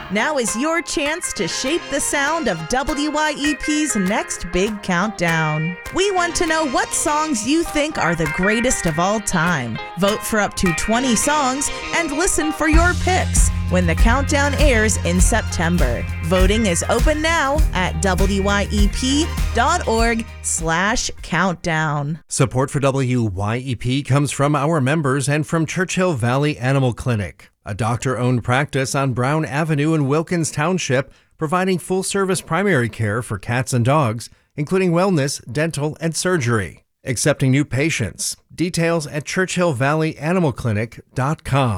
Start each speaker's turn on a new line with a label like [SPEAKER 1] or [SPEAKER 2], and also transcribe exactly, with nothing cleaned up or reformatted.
[SPEAKER 1] Now is your chance to shape the sound of W Y E P's next big countdown. We want to know what songs you think are the greatest of all time. Vote for up to twenty songs and listen for your picks when the countdown airs in September. Voting is open now at W Y E P dot org slash countdown.
[SPEAKER 2] Support for W Y E P comes from our members and from Churchill Valley Animal Clinic, a doctor-owned practice on Brown Avenue in Wilkins Township, providing full-service primary care for cats and dogs, including wellness, dental, and surgery. Accepting new patients. Details at churchill valley animal clinic dot com.